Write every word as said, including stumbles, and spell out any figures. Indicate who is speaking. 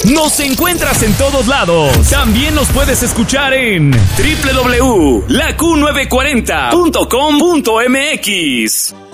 Speaker 1: Nos encuentras en todos lados. También nos puedes escuchar en doble u doble u doble u punto la q novecientos cuarenta punto com punto m x.